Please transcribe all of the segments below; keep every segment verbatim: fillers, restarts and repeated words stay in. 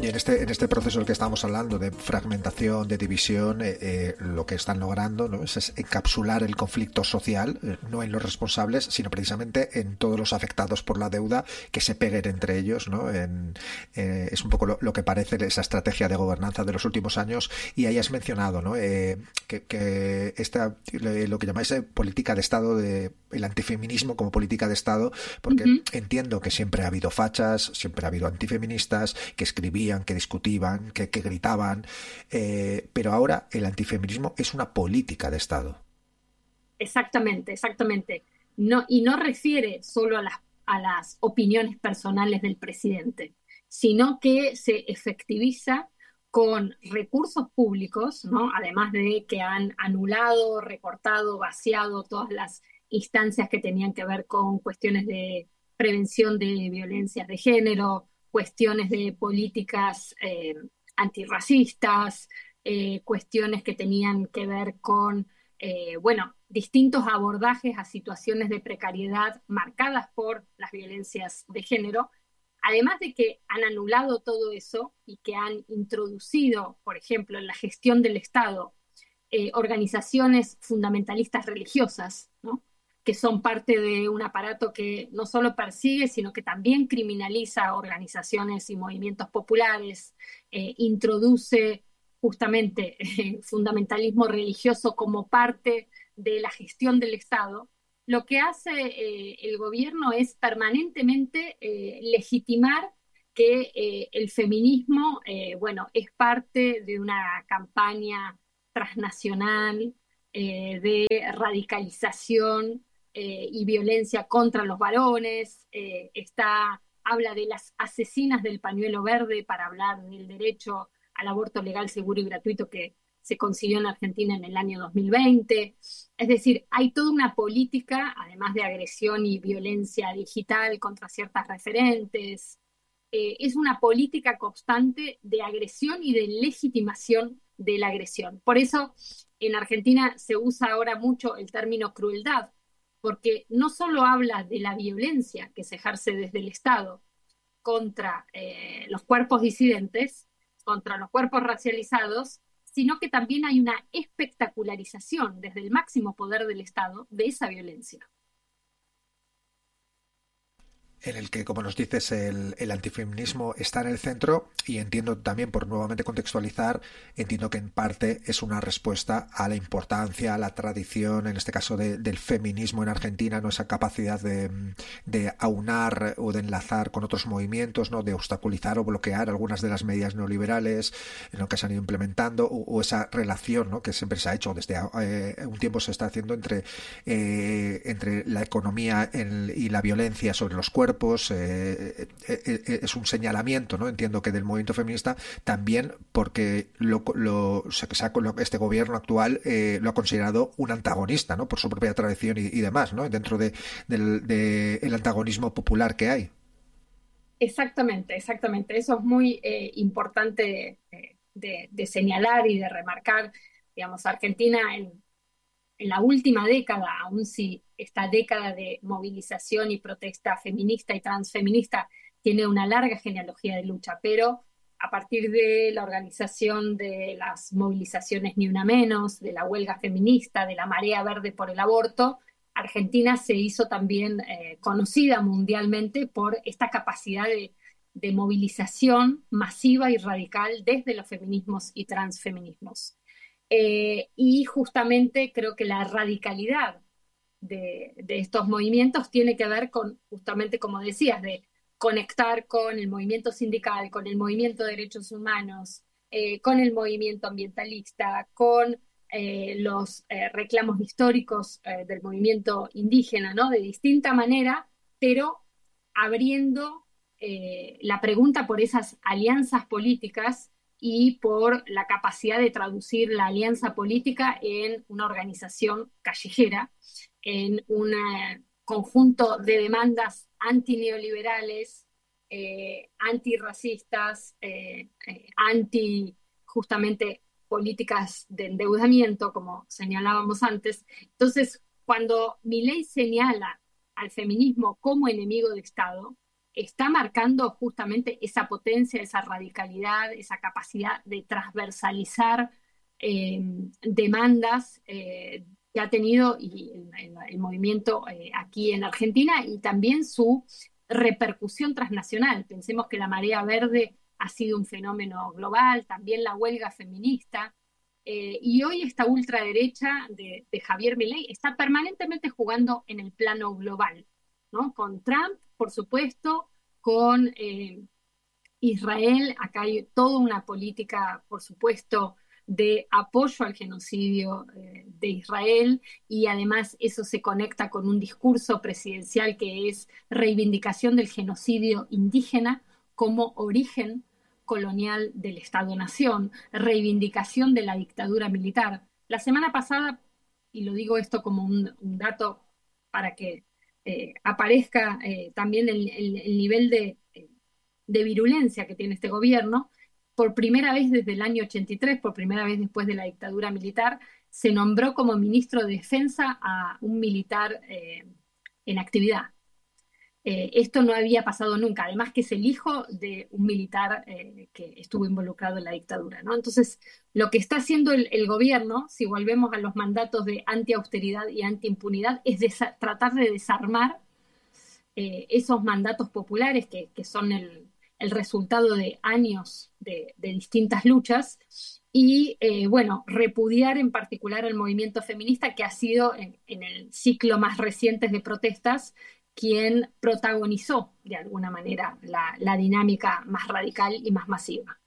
Y en este, en este proceso del que estamos hablando, de fragmentación, de división, eh, eh, lo que están logrando, ¿no?, es, es encapsular el conflicto social, eh, no en los responsables, sino precisamente en todos los afectados por la deuda, que se peguen entre ellos, ¿no? En, eh, es un poco lo, lo que parece esa estrategia de gobernanza de los últimos años. Y ahí has mencionado, ¿no?, eh, que, que esta, lo que llamáis eh, política de Estado, de, el antifeminismo como política de Estado, porque Ujú. entiendo que siempre ha habido fachas, siempre ha habido antifeministas que escribían, que discutían, que, que gritaban, eh, pero ahora el antifeminismo es una política de Estado. Exactamente, exactamente. No, y no refiere solo a las, a las opiniones personales del presidente, sino que se efectiviza con recursos públicos, ¿no? Además de que han anulado, recortado, vaciado todas las instancias que tenían que ver con cuestiones de prevención de violencias de género, cuestiones de políticas eh, antirracistas, eh, cuestiones que tenían que ver con eh, bueno, distintos abordajes a situaciones de precariedad marcadas por las violencias de género, además de que han anulado todo eso y que han introducido, por ejemplo, en la gestión del Estado, eh, organizaciones fundamentalistas religiosas, ¿no?, que son parte de un aparato que no solo persigue, sino que también criminaliza organizaciones y movimientos populares, eh, introduce justamente eh, fundamentalismo religioso como parte de la gestión del Estado. Lo que hace eh, el gobierno es permanentemente eh, legitimar que eh, el feminismo, eh, bueno, es parte de una campaña transnacional eh, de radicalización eh, y violencia contra los varones. Eh, está, habla de las asesinas del pañuelo verde para hablar del derecho al aborto legal, seguro y gratuito que se consiguió en Argentina en el año dos mil veinte. Es decir, hay toda una política, además de agresión y violencia digital contra ciertas referentes. Eh, es una política constante de agresión y de legitimación de la agresión. Por eso en Argentina se usa ahora mucho el término crueldad, porque no solo habla de la violencia que se ejerce desde el Estado contra eh, los cuerpos disidentes, contra los cuerpos racializados, sino que también hay una espectacularización desde el máximo poder del Estado de esa violencia. En el que, como nos dices, el, el antifeminismo está en el centro, y entiendo también, por nuevamente contextualizar, entiendo que en parte es una respuesta a la importancia, a la tradición, en este caso de, del feminismo en Argentina, ¿no?, esa capacidad de, de aunar o de enlazar con otros movimientos, ¿no?, de obstaculizar o bloquear algunas de las medidas neoliberales en lo que se han ido implementando, o, o esa relación, ¿no?, que siempre se ha hecho desde eh, un tiempo se está haciendo entre, eh, entre la economía en, y la violencia sobre los cuerpos. Eh, eh, eh, es un señalamiento, ¿no?, entiendo que del movimiento feminista, también porque lo, lo, o sea, este gobierno actual eh, lo ha considerado un antagonista, ¿no?, por su propia tradición y, y demás, ¿no?, dentro de, del de el antagonismo popular que hay. Exactamente, exactamente. Eso es muy eh, importante eh, de, de señalar y de remarcar. Digamos, Argentina en, en la última década, aun si esta década de movilización y protesta feminista y transfeminista tiene una larga genealogía de lucha, pero a partir de la organización de las movilizaciones Ni Una Menos, de la huelga feminista, de la marea verde por el aborto, Argentina se hizo también eh, conocida mundialmente por esta capacidad de, de movilización masiva y radical desde los feminismos y transfeminismos. Eh, y justamente creo que la radicalidad de, de, estos movimientos tiene que ver con, justamente como decías, de conectar con el movimiento sindical, con el movimiento de derechos humanos, eh, con el movimiento ambientalista, con eh, los eh, reclamos históricos eh, del movimiento indígena, ¿no?, de distinta manera, pero abriendo eh, la pregunta por esas alianzas políticas y por la capacidad de traducir la alianza política en una organización callejera, en un conjunto de demandas antineoliberales, eh, antirracistas, eh, eh, anti justamente políticas de endeudamiento, como señalábamos antes. Entonces, cuando Milei señala al feminismo como enemigo de Estado, está marcando justamente esa potencia, esa radicalidad, esa capacidad de transversalizar eh, demandas eh, que ha tenido y el, el movimiento eh, aquí en Argentina y también su repercusión transnacional. Pensemos que la marea verde ha sido un fenómeno global, también la huelga feminista, eh, y hoy esta ultraderecha de, de Javier Milei está permanentemente jugando en el plano global, ¿no? Con Trump, por supuesto, con eh, Israel, acá hay toda una política, por supuesto, de apoyo al genocidio eh, de Israel y además eso se conecta con un discurso presidencial que es reivindicación del genocidio indígena como origen colonial del Estado-Nación, reivindicación de la dictadura militar. La semana pasada, y lo digo esto como un, un dato para que eh, aparezca eh, también el, el, el nivel de, de virulencia que tiene este gobierno, por primera vez desde el año ochenta y tres, por primera vez después de la dictadura militar, se nombró como ministro de Defensa a un militar eh, en actividad. Eh, esto no había pasado nunca, además que es el hijo de un militar eh, que estuvo involucrado en la dictadura, ¿no? Entonces, lo que está haciendo el, el gobierno, si volvemos a los mandatos de anti-austeridad y anti-impunidad, es tratar de desarmar eh, esos mandatos populares que, que son el, el, resultado de años de, de distintas luchas y, eh, bueno, repudiar en particular el movimiento feminista que ha sido en, en el ciclo más reciente de protestas quien protagonizó de alguna manera la, la dinámica más radical y más masiva.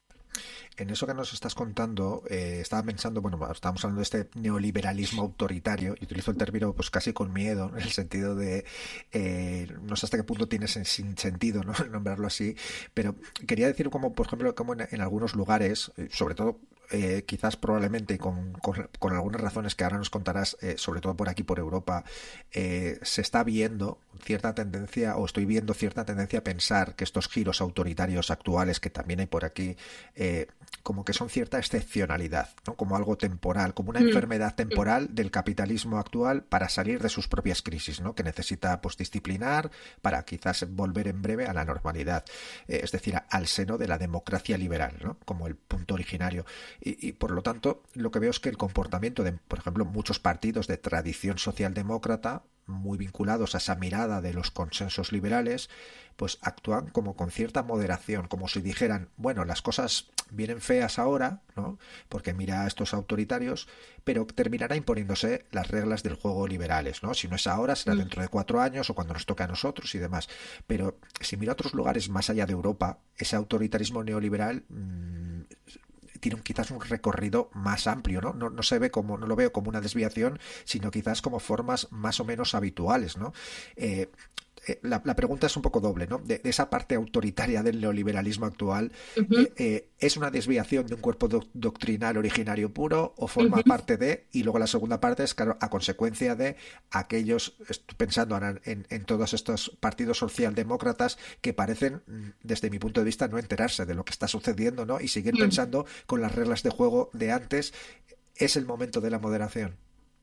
En eso que nos estás contando, eh, estaba pensando, bueno, estábamos hablando de este neoliberalismo autoritario, y utilizo el término pues casi con miedo, en el sentido de, eh, no sé hasta qué punto tiene sin sentido, ¿no?, nombrarlo así, pero quería decir como, por ejemplo, como en, en algunos lugares, sobre todo eh, quizás probablemente con, con, con algunas razones que ahora nos contarás, eh, sobre todo por aquí, por Europa, eh, se está viendo cierta tendencia, o estoy viendo cierta tendencia a pensar que estos giros autoritarios actuales que también hay por aquí, eh, como que son cierta excepcionalidad, ¿no?, como algo temporal, como una mm. enfermedad temporal del capitalismo actual para salir de sus propias crisis, ¿no?, que necesita pues disciplinar para quizás volver en breve a la normalidad, eh, es decir, al seno de la democracia liberal, ¿no?, como el punto originario. Y, y por lo tanto, lo que veo es que el comportamiento de, por ejemplo, muchos partidos de tradición socialdemócrata, muy vinculados a esa mirada de los consensos liberales, pues actúan como con cierta moderación, como si dijeran, bueno, las cosas vienen feas ahora, ¿no?, porque mira a estos autoritarios, pero terminará imponiéndose las reglas del juego liberales, ¿no? Si no es ahora, será dentro de cuatro años o cuando nos toque a nosotros y demás. Pero si mira a otros lugares más allá de Europa, ese autoritarismo neoliberal mmm, tiene un, quizás un recorrido más amplio, ¿no? No, no se ve como, no lo veo como una desviación, sino quizás como formas más o menos habituales, ¿no? Eh, eh, la, la pregunta es un poco doble, ¿no? De, de esa parte autoritaria del neoliberalismo actual, uh-huh. eh, eh, ¿es una desviación de un cuerpo do, doctrinal originario puro o forma uh-huh. parte de? Y luego la segunda parte es, claro, a consecuencia de aquellos, estoy pensando en, en, en todos estos partidos socialdemócratas que parecen, desde mi punto de vista, no enterarse de lo que está sucediendo, ¿no?, y seguir uh-huh. pensando con las reglas de juego de antes. ¿Es el momento de la moderación?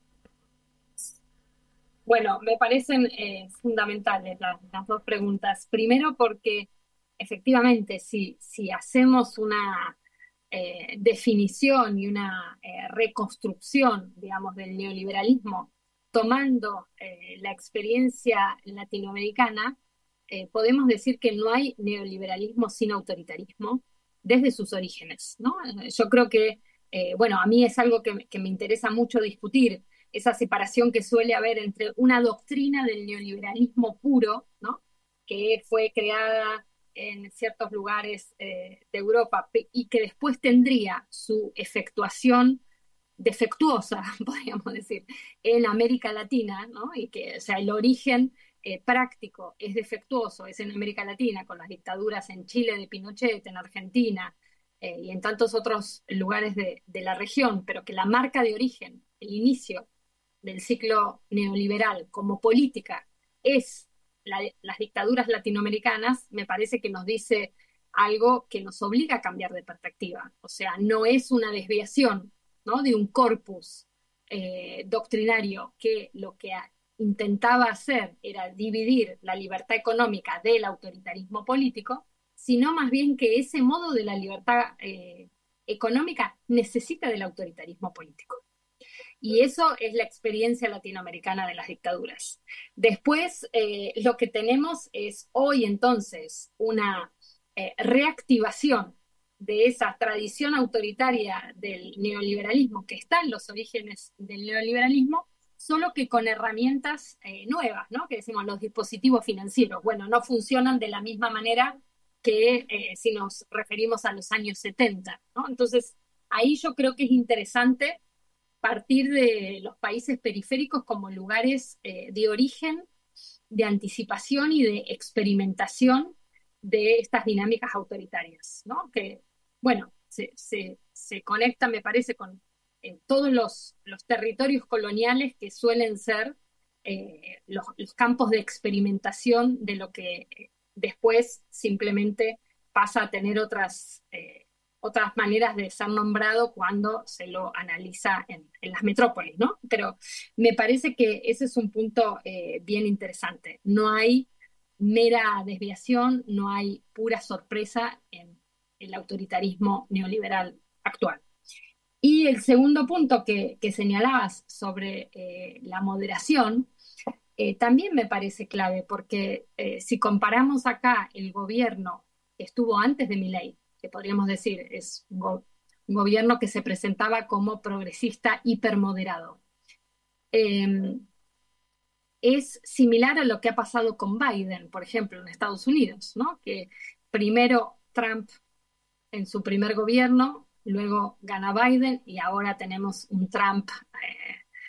Bueno, me parecen eh, fundamentales las, las dos preguntas. Primero porque efectivamente si, si hacemos una eh, definición y una eh, reconstrucción, digamos, del neoliberalismo, tomando eh, la experiencia latinoamericana, eh, podemos decir que no hay neoliberalismo sin autoritarismo desde sus orígenes, ¿no? Yo creo que, eh, bueno, a mí es algo que, que me interesa mucho discutir, esa separación que suele haber entre una doctrina del neoliberalismo puro, ¿no?, que fue creada en ciertos lugares eh, de Europa y que después tendría su efectuación defectuosa, podríamos decir, en América Latina, ¿no?, y que, o sea, el origen eh, práctico es defectuoso, es en América Latina, con las dictaduras en Chile de Pinochet, en Argentina eh, y en tantos otros lugares de, de la región, pero que la marca de origen, el inicio del ciclo neoliberal como política es la, las dictaduras latinoamericanas, me parece que nos dice algo que nos obliga a cambiar de perspectiva. O sea, no es una desviación, ¿no?, de un corpus eh, doctrinario que lo que intentaba hacer era dividir la libertad económica del autoritarismo político, sino más bien que ese modo de la libertad eh, económica necesita del autoritarismo político. Y eso es la experiencia latinoamericana de las dictaduras. Después, eh, lo que tenemos es hoy entonces una eh, reactivación de esa tradición autoritaria del neoliberalismo que está en los orígenes del neoliberalismo, solo que con herramientas eh, nuevas, ¿no? Que decimos los dispositivos financieros. Bueno, no funcionan de la misma manera que eh, si nos referimos a los años setenta, ¿no? Entonces, ahí yo creo que es interesante partir de los países periféricos como lugares eh, de origen, de anticipación y de experimentación de estas dinámicas autoritarias, ¿no? Que, bueno, se, se, se conecta, me parece, con eh, todos los, los territorios coloniales que suelen ser eh, los, los campos de experimentación de lo que eh, después simplemente pasa a tener otras... Eh, otras maneras de ser nombrado cuando se lo analiza en, en las metrópolis, ¿no? Pero me parece que ese es un punto eh, bien interesante. No hay mera desviación, no hay pura sorpresa en el autoritarismo neoliberal actual. Y el segundo punto que, que señalabas sobre eh, la moderación, eh, también me parece clave, porque eh, si comparamos acá el gobierno que estuvo antes de Milei, que podríamos decir es un, go un gobierno que se presentaba como progresista hipermoderado. Eh, es similar a lo que ha pasado con Biden, por ejemplo, en Estados Unidos, ¿no? Que primero Trump en su primer gobierno, luego gana Biden y ahora tenemos un Trump eh,